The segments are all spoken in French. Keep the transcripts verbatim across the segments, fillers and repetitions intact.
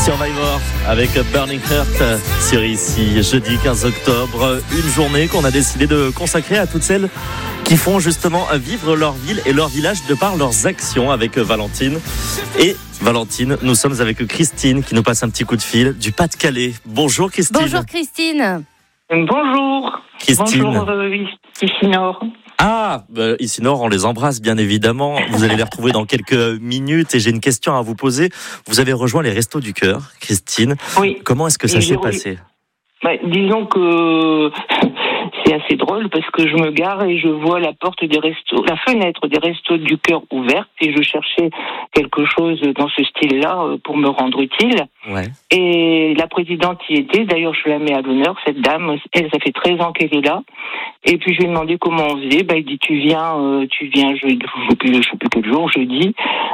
Survivor avec Burning Heart sur ici, jeudi quinze octobre, une journée qu'on a décidé de consacrer à toutes celles qui font justement vivre leur ville et leur village de par leurs actions avec Valentine. Et Valentine, nous sommes avec Christine qui nous passe un petit coup de fil du Pas-de-Calais. Bonjour Christine. Bonjour Christine. Bonjour. Christine. Bonjour euh, ici Nord. Ah, bah, ici Nord, on les embrasse bien évidemment. Vous allez les retrouver dans quelques minutes et j'ai une question à vous poser. Vous avez rejoint les Restos du Cœur, Christine. Oui. Comment est-ce que ça Et s'est j'ai passé ? Bah, disons que c'est assez drôle parce que je me gare et je vois la porte des restos, la fenêtre des Restos du Cœur ouverte et je cherchais quelque chose dans ce style-là pour me rendre utile. Ouais. Et la présidente y était, d'ailleurs je la mets à l'honneur, cette dame, elle, ça fait treize ans qu'elle est là. Et puis je lui ai demandé comment on faisait, bah, il dit tu viens, euh, tu viens jeudi, je sais plus, je sais plus quel jour, jeudi.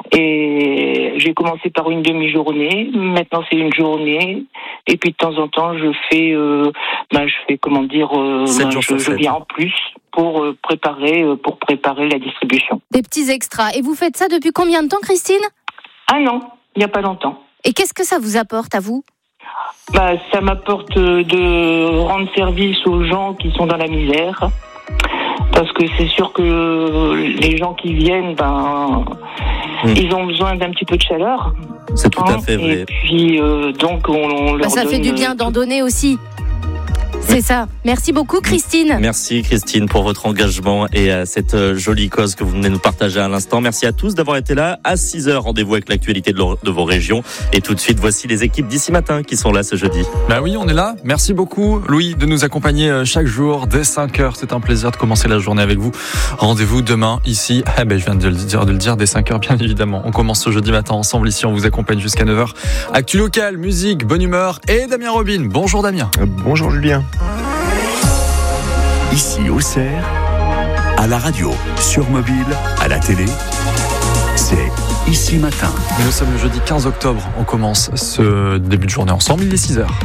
Et j'ai commencé par une demi-journée, maintenant c'est une journée. Et puis de temps en temps je fais, euh, bah, je fais comment dire, euh, bah, je, je viens en plus pour euh, préparer, euh, pour préparer la distribution. Des petits extras. Et vous faites ça depuis combien de temps, Christine ? Ah non, il n'y a pas longtemps. Et qu'est-ce que ça vous apporte à vous ? Bah, ça m'apporte de rendre service aux gens qui sont dans la misère. Parce que c'est sûr que les gens qui viennent, ben, mmh. ils ont besoin d'un petit peu de chaleur. C'est tout hein, à fait vrai. Et puis, euh, donc, on, on leur bah, ça donne... fait du bien d'en donner aussi. C'est ça. Merci beaucoup, Christine. Merci, Christine, pour votre engagement et à cette jolie cause que vous venez nous partager à l'instant. Merci à tous d'avoir été là. À six heures, rendez-vous avec l'actualité de, leur, de vos régions. Et tout de suite, voici les équipes d'ici matin qui sont là ce jeudi. Bah oui, on est là. Merci beaucoup, Louis, de nous accompagner chaque jour dès cinq heures. C'est un plaisir de commencer la journée avec vous. Rendez-vous demain ici. Ah ben, je viens de le dire, de le dire dès cinq heures, bien évidemment. On commence ce jeudi matin ensemble ici. On vous accompagne jusqu'à neuf heures. Actu locale, musique, bonne humeur et Damien Robin. Bonjour Damien. Euh, bonjour Julien. Ici au Cerf, à la radio, sur mobile, à la télé, c'est Ici Matin. Nous sommes le jeudi quinze octobre, on commence ce début de journée ensemble, il est six heures.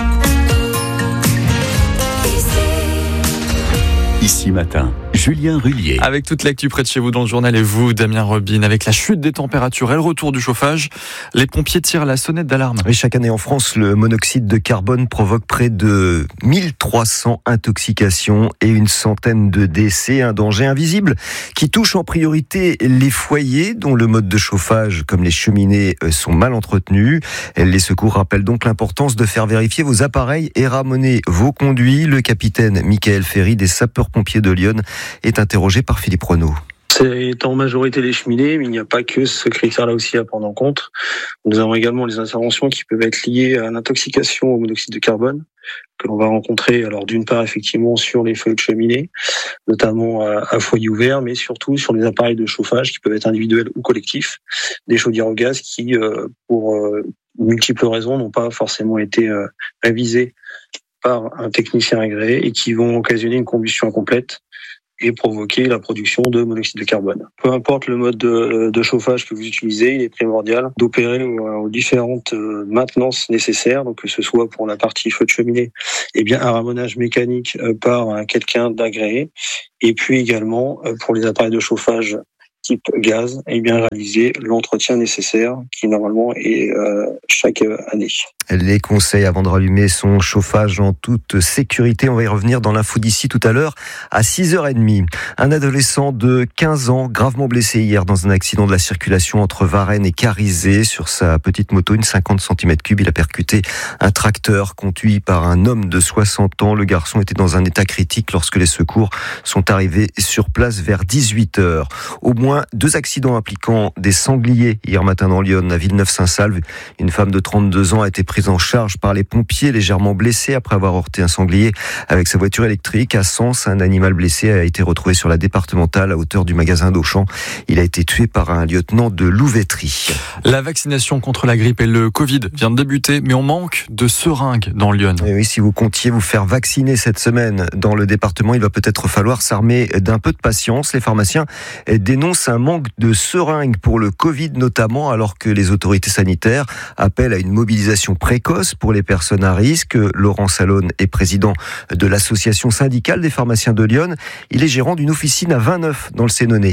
Ici Matin, Julien Rullier. Avec toute l'actu près de chez vous dans le journal et vous, Damien Robin, avec la chute des températures et le retour du chauffage, les pompiers tirent la sonnette d'alarme. Et chaque année en France, le monoxyde de carbone provoque près de mille trois cents intoxications et une centaine de décès, un danger invisible qui touche en priorité les foyers dont le mode de chauffage, comme les cheminées, sont mal entretenus. Les secours rappellent donc l'importance de faire vérifier vos appareils et ramener vos conduits. Le capitaine Michael Ferry des sapeurs-pompiers de Lyon est interrogé par Philippe Renaud. C'est en majorité les cheminées, mais il n'y a pas que ce critère-là aussi à prendre en compte. Nous avons également les interventions qui peuvent être liées à l'intoxication au monoxyde de carbone, que l'on va rencontrer, alors d'une part effectivement sur les feux de cheminée, notamment à, à foyer ouvert, mais surtout sur les appareils de chauffage qui peuvent être individuels ou collectifs, des chaudières au gaz qui, euh, pour euh, multiples raisons, n'ont pas forcément été euh, révisés par un technicien agréé et qui vont occasionner une combustion incomplète et provoquer la production de monoxyde de carbone. Peu importe le mode de, de chauffage que vous utilisez, il est primordial d'opérer aux, aux différentes maintenances nécessaires, donc que ce soit pour la partie feu de cheminée, eh bien un ramonage mécanique par quelqu'un d'agréé, et puis également pour les appareils de chauffage type gaz, et bien réaliser l'entretien nécessaire qui normalement est euh, chaque année. Les conseils avant de rallumer son chauffage en toute sécurité. On va y revenir dans l'info d'ici tout à l'heure à six heures trente. Un adolescent de quinze ans gravement blessé hier dans un accident de la circulation entre Varennes et Carizet. Sur sa petite moto, une cinquante centimètres cubes, il a percuté un tracteur conduit par un homme de soixante ans. Le garçon était dans un état critique lorsque les secours sont arrivés sur place vers dix-huit heures. Au moins deux accidents impliquant des sangliers hier matin dans Lyon, à Villeneuve-Saint-Salve. Une femme de trente-deux ans a été prise en charge par les pompiers, légèrement blessée après avoir heurté un sanglier avec sa voiture électrique. À Sens, un animal blessé a été retrouvé sur la départementale à hauteur du magasin d'Auchan. Il a été tué par un lieutenant de louveterie. La vaccination contre la grippe et le Covid vient de débuter, mais on manque de seringues dans Lyon. Et oui, si vous comptiez vous faire vacciner cette semaine dans le département, il va peut-être falloir s'armer d'un peu de patience. Les pharmaciens dénoncent un manque de seringues pour le Covid notamment, alors que les autorités sanitaires appellent à une mobilisation précoce pour les personnes à risque. Laurent Salone est président de l'association syndicale des pharmaciens de Lyon. Il est gérant d'une officine à vingt-neuf dans le Sénonais.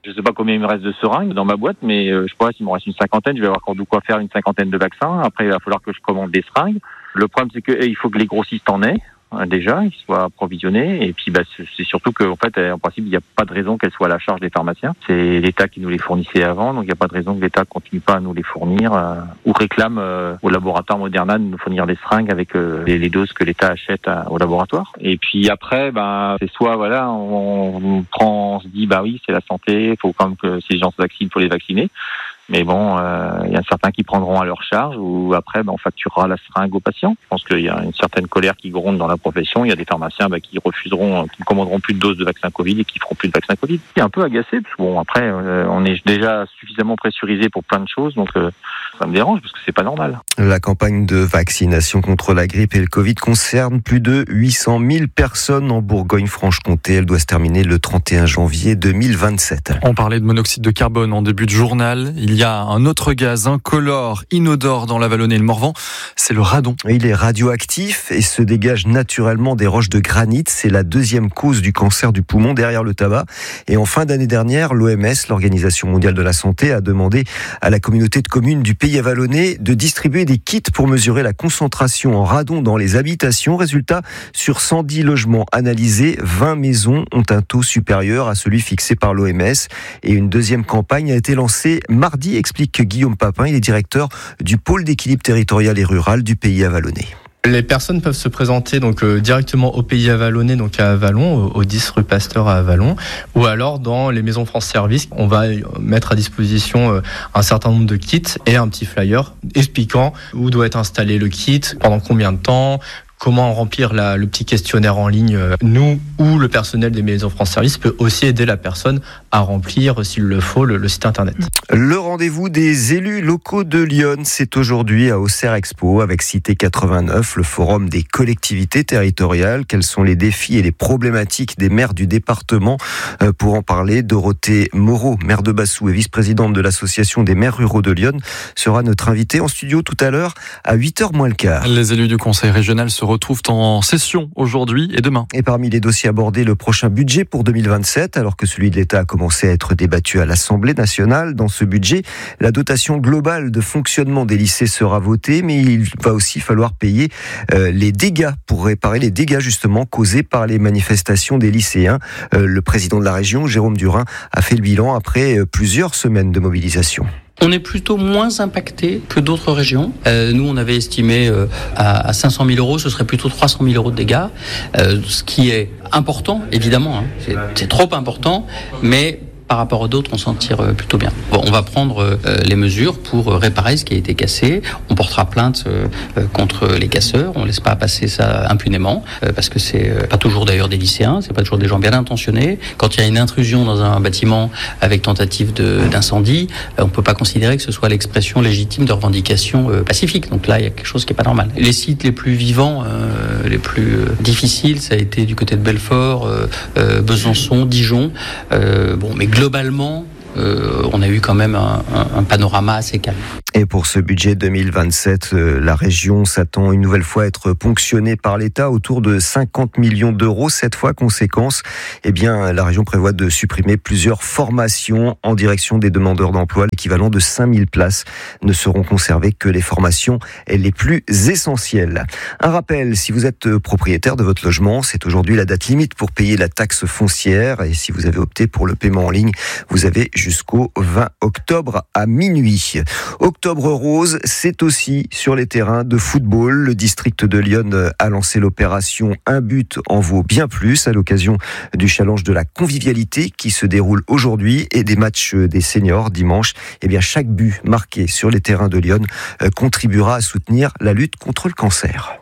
Je ne sais pas combien il me reste de seringues dans ma boîte, mais euh, je pense qu'il me reste une cinquantaine. Je vais avoir encore de quoi faire une cinquantaine de vaccins. Après, il va falloir que je commande des seringues. Le problème, c'est qu'il faut que les grossistes en aient. Déjà, qu'ils soient approvisionnés, et puis bah, c'est surtout qu'en fait, en principe, il n'y a pas de raison qu'elles soient à la charge des pharmaciens. C'est l'État qui nous les fournissait avant, donc il n'y a pas de raison que l'État continue pas à nous les fournir euh, ou réclame euh, au laboratoire Moderna de nous fournir des seringues avec euh, les, les doses que l'État achète à, au laboratoire. Et puis après, bah, c'est soit voilà, on, on prend, on se dit bah oui, c'est la santé, il faut quand même que si les gens se vaccinent, il faut les vacciner. Mais bon, il euh, y a certains qui prendront à leur charge ou après, bah, on facturera la seringue aux patients. Je pense qu'il y a une certaine colère qui gronde dans la profession. Il y a des pharmaciens bah, qui refuseront, qui ne commanderont plus de doses de vaccin Covid et qui feront plus de vaccin Covid. Je suis un peu agacé parce que bon, après, euh, on est déjà suffisamment pressurisé pour plein de choses, donc euh, ça me dérange parce que c'est pas normal. La campagne de vaccination contre la grippe et le Covid concerne plus de huit cent mille personnes en Bourgogne-Franche-Comté. Elle doit se terminer le trente et un janvier deux mille vingt-sept. On parlait de monoxyde de carbone en début de journal. Il y a un autre gaz incolore, inodore dans la Vallonnée et le Morvan, c'est le radon. Il est radioactif et se dégage naturellement des roches de granit. C'est la deuxième cause du cancer du poumon derrière le tabac. Et en fin d'année dernière, l'O M S, l'Organisation mondiale de la santé, a demandé à la communauté de communes du Pays Vallonnée de distribuer des kits pour mesurer la concentration en radon dans les habitations. Résultat, sur cent dix logements analysés, vingt maisons ont un taux supérieur à celui fixé par l'O M S. Et une deuxième campagne a été lancée mardi, explique Guillaume Papin, il est directeur du pôle d'équilibre territorial et rural du Pays Vallonnée. Les personnes peuvent se présenter donc euh, directement au Pays Vallonnée, donc à Avallon, au, au dix rue Pasteur à Avallon, ou alors dans les maisons France Service. On va mettre à disposition euh, un certain nombre de kits et un petit flyer expliquant où doit être installé le kit, pendant combien de temps, comment remplir la, le petit questionnaire en ligne. Nous ou le personnel des maisons France Service peut aussi aider la personne à remplir, s'il le faut, le, le site internet. Le rendez-vous des élus locaux de Lyon, c'est aujourd'hui à Auxerre Expo avec Cité quatre-vingt-neuf, le forum des collectivités territoriales. Quels sont les défis et les problématiques des maires du département? Pour en parler, Dorothée Moreau, maire de Bassou et vice-présidente de l'association des maires ruraux de Lyon, sera notre invitée en studio tout à l'heure à huit heures moins le quart. Les élus du conseil régional se retrouvent en session aujourd'hui et demain. Et parmi les dossiers abordés, le prochain budget pour deux mille vingt-sept, alors que celui de l'État a commencé à être débattu à l'Assemblée nationale. Dans ce budget, la dotation globale de fonctionnement des lycées sera votée, mais il va aussi falloir payer euh, les dégâts pour réparer les dégâts justement causés par les manifestations des lycéens. Euh, le président de la région, Jérôme Durin, a fait le bilan après euh, plusieurs semaines de mobilisation. On est plutôt moins impacté que d'autres régions. Euh, nous, on avait estimé euh, à, à cinq cent mille euros, ce serait plutôt trois cent mille euros de dégâts, euh, ce qui est important, évidemment. Hein. C'est, c'est trop important, mais par rapport à d'autres, on s'en tire plutôt bien. Bon, on va prendre euh, les mesures pour réparer ce qui a été cassé. On portera plainte euh, contre les casseurs. On ne laisse pas passer ça impunément, euh, parce que c'est euh, pas toujours d'ailleurs des lycéens, c'est pas toujours des gens bien intentionnés. Quand il y a une intrusion dans un bâtiment avec tentative de, d'incendie, euh, on peut pas considérer que ce soit l'expression légitime de revendications euh, pacifiques. Donc là, il y a quelque chose qui est pas normal. Les sites les plus vivants, euh, les plus euh, difficiles, ça a été du côté de Belfort, euh, euh, Besançon, Dijon. Euh, bon, mais globalement, euh, on a eu quand même un, un, un panorama assez calme. Et pour ce budget deux mille vingt-sept, euh, la région s'attend une nouvelle fois à être ponctionnée par l'État autour de cinquante millions d'euros. Cette fois, conséquence, eh bien, la région prévoit de supprimer plusieurs formations en direction des demandeurs d'emploi. L'équivalent de cinq mille places ne seront conservées que les formations les plus essentielles. Un rappel, si vous êtes propriétaire de votre logement, c'est aujourd'hui la date limite pour payer la taxe foncière. Et si vous avez opté pour le paiement en ligne, vous avez jusqu'au vingt octobre à minuit. Octobre rose, c'est aussi sur les terrains de football. Le district de Lyon a lancé l'opération Un but en vaut bien plus à l'occasion du challenge de la convivialité qui se déroule aujourd'hui et des matchs des seniors dimanche. Eh bien, chaque but marqué sur les terrains de Lyon contribuera à soutenir la lutte contre le cancer.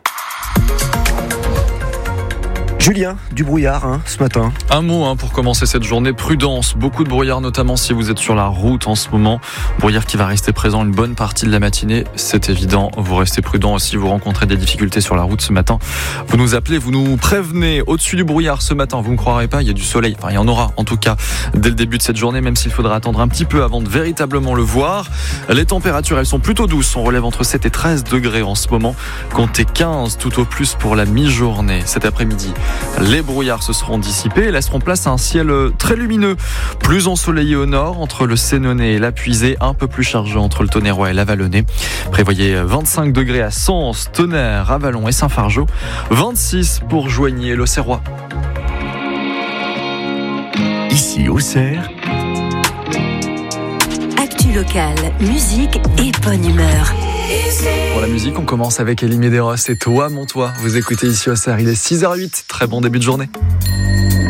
Julien, du brouillard hein, ce matin. Un mot hein, pour commencer cette journée, prudence, beaucoup de brouillard notamment si vous êtes sur la route en ce moment. Brouillard qui va rester présent une bonne partie de la matinée, c'est évident. Vous restez prudent si vous rencontrez des difficultés sur la route ce matin. Vous nous appelez, vous nous prévenez. Au-dessus du brouillard ce matin, vous ne me croirez pas, il y a du soleil. Enfin, il y en aura en tout cas dès le début de cette journée, même s'il faudra attendre un petit peu avant de véritablement le voir. Les températures, elles sont plutôt douces. On relève entre sept et treize degrés en ce moment. Comptez quinze tout au plus pour la mi-journée cet après-midi. Les brouillards se seront dissipés et laisseront place à un ciel très lumineux. Plus ensoleillé au nord, entre le Sénonais et la Puisée, un peu plus chargé entre le Tonnerrois et l'Avalonnais. Prévoyez vingt-cinq degrés à Sens, Tonnerre, Avallon et Saint-Fargeau. vingt-six pour Joigny et l'Auxerrois. Ici, Auxerre. Actu locale, musique et bonne humeur. Pour la musique, on commence avec Elie Medeiros et Toi, mon Toi. Vous écoutez ici Auxerre, il est six heures zéro huit. Très bon début de journée.